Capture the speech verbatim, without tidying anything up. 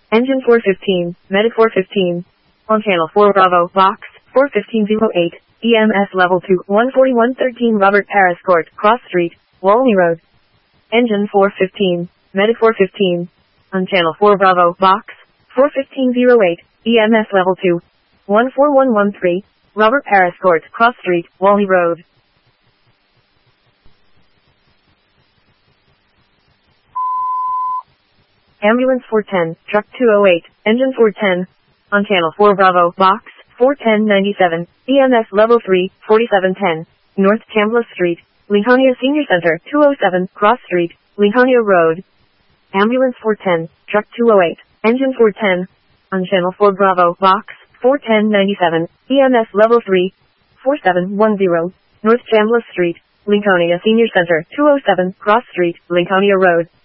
Engine four fifteen, Medic four fifteen. On channel four Bravo, box, four fifteen oh eight, E M S level two, one forty-one thirteen Robert Paris Court, Cross Street, Walney Road. Engine four fifteen, Medic four fifteen. On channel four Bravo, box, four fifteen oh eight, E M S level two, one four one one three, Robert Paris Court, Cross Street, Walney Road. Ambulance four ten, Truck two oh eight, Engine four ten. On channel four Bravo, box, four ten ninety-seven, E M S level three, forty-seven ten, North Chambliss Street, Lincolnia Senior Center, two oh seven, Cross Street, Lincolnia Road. Ambulance four ten, Truck two oh eight, Engine four ten. On channel four Bravo, box, four ten ninety-seven, E M S level three, forty-seven ten, North Chambliss Street, Lincolnia Senior Center, two oh seven, Cross Street, Lincolnia Road.